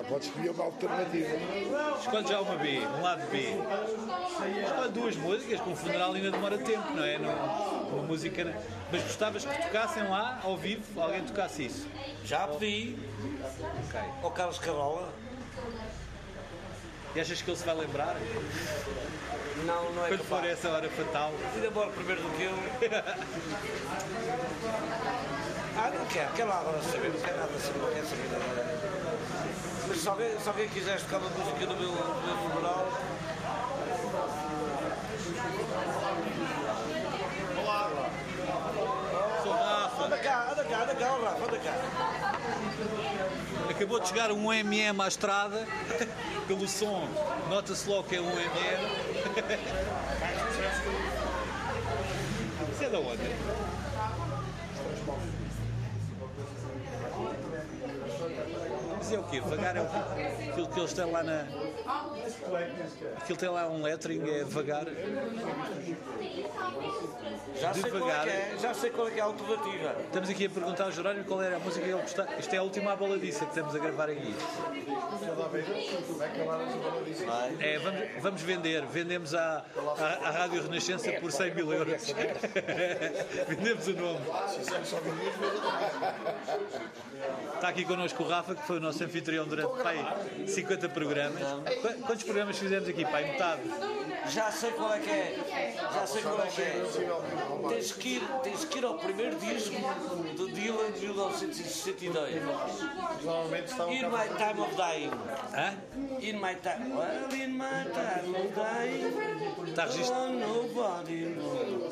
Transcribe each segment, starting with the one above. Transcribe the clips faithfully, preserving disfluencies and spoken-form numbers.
pode escolher uma alternativa. Escolhe já uma B, um lado B. Escolhe duas músicas, com o funeral ainda demora tempo, não é? Uma música. Mas gostavas que tocassem lá, ao vivo, alguém tocasse isso? Já pedi Ok. ao Carlos Carola. E achas que ele se vai lembrar? Não, não é Quando for capaz. essa hora fatal. Ainda embora primeiro do que eu. Ah, não quer, quer lá agora saber, não quer nada saber, não quer saber nada. Mas se alguém, se alguém quiser tocar uma música no meu, no meu funeral. Olá! Sou Rafa. Anda cá, anda cá, anda cá, ó Rafa, anda cá. Acabou de chegar um M M à estrada. Pelo som, nota-se logo que é um M M. Isso é da onde? Mas é o quê? Devagar é o quê? Aquilo que eles têm lá na... Aquilo tem lá um lettering, é devagar. Já sei, qual é Devagar. que é, já sei qual é que é a alternativa. Estamos aqui a perguntar ao Jerónimo qual era a música que ele gostava. Isto é a última baladiça que estamos a gravar aqui. É, vamos, vamos vender. Vendemos à, à, à Rádio Renascença por cem mil euros. Vendemos o nome. Está aqui connosco o Rafa, que foi o nosso anfitrião durante pai, cinquenta programas. Qu- Quantos programas fizemos aqui? Pai, metade. Já sei qual é que é. Já sei qual é que é. Tens que ir, tens que ir ao primeiro disco do Dylan de mil novecentos e sessenta e dois. Normalmente estavam In My Time of Dying. Hã? In My Time. Well, in my time of dying. Está registado, Oh, nobody knows.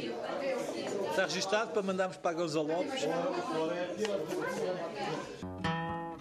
está registado para mandarmos para a Gonza Lopes.